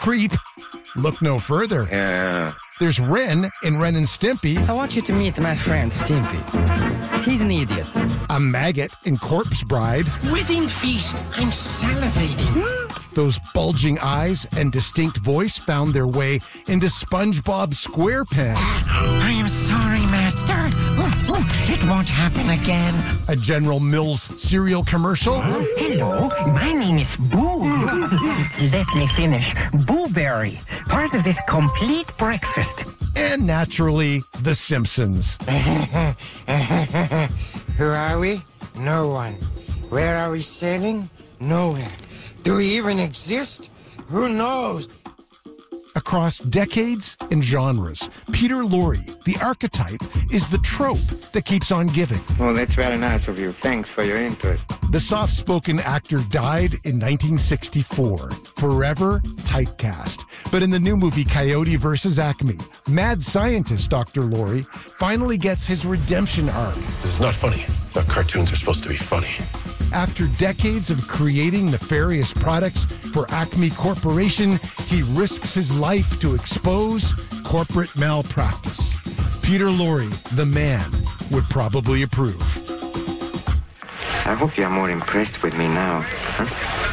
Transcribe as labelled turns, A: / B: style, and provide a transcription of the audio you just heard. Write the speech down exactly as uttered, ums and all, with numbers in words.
A: creep? Look no further.
B: Yeah.
A: There's Ren in Ren and Stimpy.
C: I want you to meet my friend Stimpy. He's an idiot.
A: A maggot in Corpse Bride.
D: Wedding feast. I'm salivating.
A: Those bulging eyes and distinct voice found their way into SpongeBob SquarePants.
D: I am sorry, Master. It won't happen again.
A: A General Mills cereal commercial.
E: Hello, my name is Boo. Let me finish. Booberry, part of this complete breakfast.
A: And naturally, The Simpsons.
F: Who are we? No one. Where are we sailing? Nowhere. Do we even exist? Who knows?
A: Across decades and genres, Peter Lorre, the archetype, is the trope that keeps on giving.
B: Oh, that's very nice of you. Thanks for your interest.
A: The soft-spoken actor died in nineteen sixty-four, forever typecast. But in the new movie Coyote versus Acme, mad scientist Doctor Lorre finally gets his redemption arc.
G: This is not funny. No, cartoons are supposed to be funny.
A: After decades of creating nefarious products for Acme Corporation, he risks his life to expose corporate malpractice. Peter Lorre, the man, would probably approve.
B: I hope you're more impressed with me now. Huh?